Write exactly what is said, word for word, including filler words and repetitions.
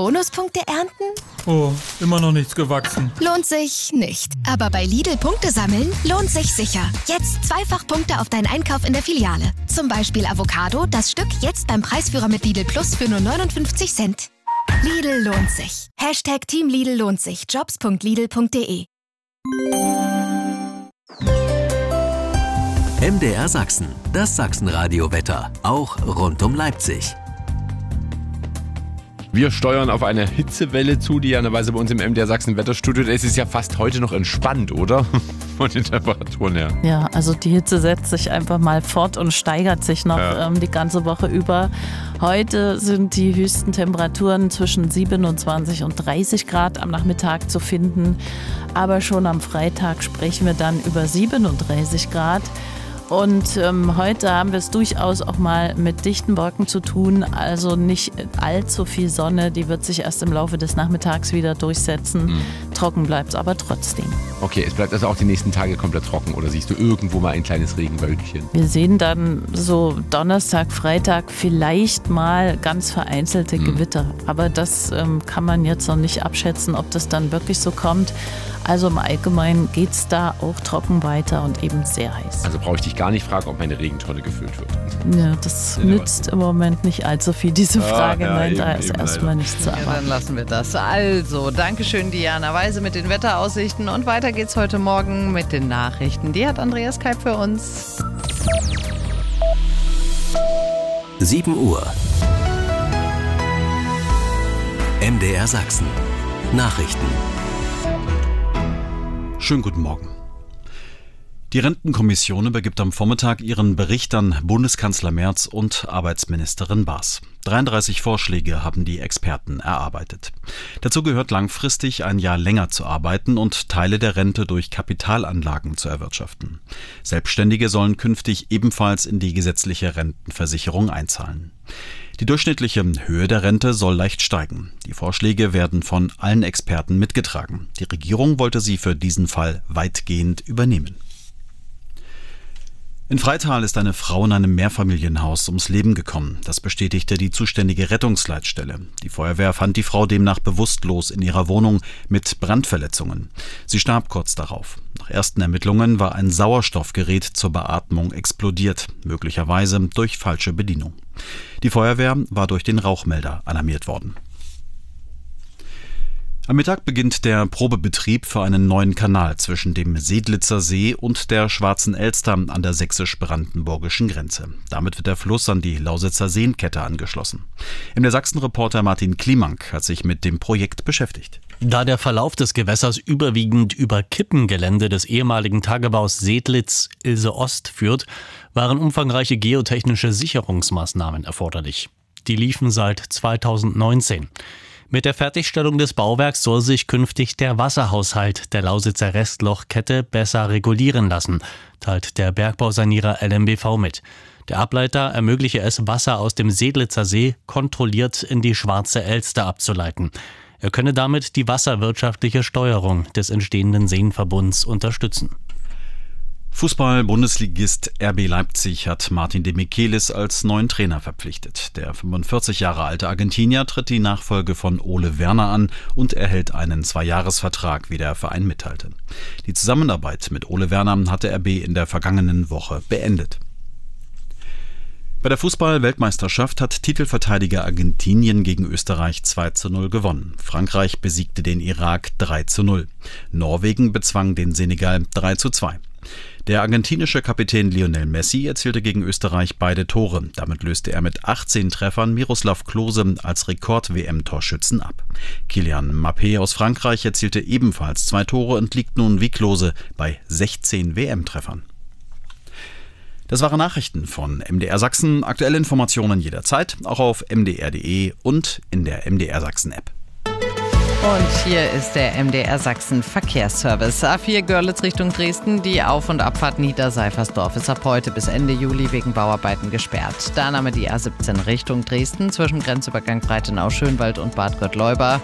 Bonuspunkte ernten? Oh, immer noch nichts gewachsen. Lohnt sich nicht. Aber bei Lidl Punkte sammeln lohnt sich sicher. Jetzt zweifach Punkte auf deinen Einkauf in der Filiale. Zum Beispiel Avocado, das Stück jetzt beim Preisführer mit Lidl Plus für nur neunundfünfzig Cent. Lidl lohnt sich. Hashtag Team Lidl lohnt sich. jobs punkt lidl punkt de. M D R Sachsen, das Sachsenradio-Wetter, auch rund um Leipzig. Wir steuern auf eine Hitzewelle zu, die ja eine Weise bei uns im M D R Sachsen Wetterstudio. Es ist ja fast heute noch entspannt, oder? Von den Temperaturen her. Ja, also die Hitze setzt sich einfach mal fort und steigert sich noch ja. ähm, die ganze Woche über. Heute sind die höchsten Temperaturen zwischen siebenundzwanzig und dreißig Grad am Nachmittag zu finden. Aber schon am Freitag sprechen wir dann über siebenunddreißig Grad. Und ähm, heute haben wir es durchaus auch mal mit dichten Wolken zu tun, also nicht allzu viel Sonne, die wird sich erst im Laufe des Nachmittags wieder durchsetzen. Mhm. Trocken bleibt es aber trotzdem. Okay, es bleibt also auch die nächsten Tage komplett trocken oder siehst du irgendwo mal ein kleines Regenwölkchen? Wir sehen dann so Donnerstag, Freitag vielleicht mal ganz vereinzelte mhm. Gewitter, aber das ähm, kann man jetzt noch nicht abschätzen, ob das dann wirklich so kommt. Also im Allgemeinen geht es da auch trocken weiter und eben sehr heiß. Also brauche ich dich gar nicht fragen, ob meine Regentonne gefüllt wird. Ja, das ja, nützt im Moment nicht allzu viel, diese Frage. Ah, ja, Nein, eben, da ist erstmal nichts zu erwarten. Ja, dann lassen wir das. Also, Dankeschön Diana Weise mit den Wetteraussichten und weiter geht's heute Morgen mit den Nachrichten. Die hat Andreas Keib für uns. sieben Uhr. M D R Sachsen. Nachrichten. Schönen guten Morgen. Die Rentenkommission übergibt am Vormittag ihren Bericht an Bundeskanzler Merz und Arbeitsministerin Baas. dreiunddreißig Vorschläge haben die Experten erarbeitet. Dazu gehört langfristig ein Jahr länger zu arbeiten und Teile der Rente durch Kapitalanlagen zu erwirtschaften. Selbstständige sollen künftig ebenfalls in die gesetzliche Rentenversicherung einzahlen. Die durchschnittliche Höhe der Rente soll leicht steigen. Die Vorschläge werden von allen Experten mitgetragen. Die Regierung wollte sie für diesen Fall weitgehend übernehmen. In Freital ist eine Frau in einem Mehrfamilienhaus ums Leben gekommen. Das bestätigte die zuständige Rettungsleitstelle. Die Feuerwehr fand die Frau demnach bewusstlos in ihrer Wohnung mit Brandverletzungen. Sie starb kurz darauf. Nach ersten Ermittlungen war ein Sauerstoffgerät zur Beatmung explodiert, möglicherweise durch falsche Bedienung. Die Feuerwehr war durch den Rauchmelder alarmiert worden. Am Mittag beginnt der Probebetrieb für einen neuen Kanal zwischen dem Sedlitzer See und der Schwarzen Elster an der sächsisch-brandenburgischen Grenze. Damit wird der Fluss an die Lausitzer Seenkette angeschlossen. M D R Sachsen-Reporter Martin Klimank hat sich mit dem Projekt beschäftigt. Da der Verlauf des Gewässers überwiegend über Kippengelände des ehemaligen Tagebaus Sedlitz-Ilse-Ost führt, waren umfangreiche geotechnische Sicherungsmaßnahmen erforderlich. Die liefen seit zweitausendneunzehn. Mit der Fertigstellung des Bauwerks soll sich künftig der Wasserhaushalt der Lausitzer Restlochkette besser regulieren lassen, teilt der Bergbausanierer L M B V mit. Der Ableiter ermögliche es, Wasser aus dem Sedlitzer See kontrolliert in die Schwarze Elster abzuleiten. Er könne damit die wasserwirtschaftliche Steuerung des entstehenden Seenverbunds unterstützen. Fußball-Bundesligist R B Leipzig hat Martin de Michelis als neuen Trainer verpflichtet. Der fünfundvierzig Jahre alte Argentinier tritt die Nachfolge von Ole Werner an und erhält einen Zweijahresvertrag, wie der Verein mitteilte. Die Zusammenarbeit mit Ole Werner hatte R B in der vergangenen Woche beendet. Bei der Fußball-Weltmeisterschaft hat Titelverteidiger Argentinien gegen Österreich zwei zu null gewonnen. Frankreich besiegte den Irak drei zu null. Norwegen bezwang den Senegal drei zu zwei. Der argentinische Kapitän Lionel Messi erzielte gegen Österreich beide Tore. Damit löste er mit achtzehn Treffern Miroslav Klose als Rekord-W M-Torschützen ab. Kylian Mbappé aus Frankreich erzielte ebenfalls zwei Tore und liegt nun wie Klose bei sechzehn W M-Treffern. Das waren Nachrichten von M D R Sachsen. Aktuelle Informationen jederzeit, auch auf m d r punkt d e und in der M D R Sachsen-App. Und hier ist der M D R Sachsen Verkehrsservice. A vier Görlitz Richtung Dresden. Die Auf- und Abfahrt Niederseifersdorf ist ab heute bis Ende Juli wegen Bauarbeiten gesperrt. Danach die A siebzehn Richtung Dresden zwischen Grenzübergang Breitenau-Schönwald und Bad Gottleuba.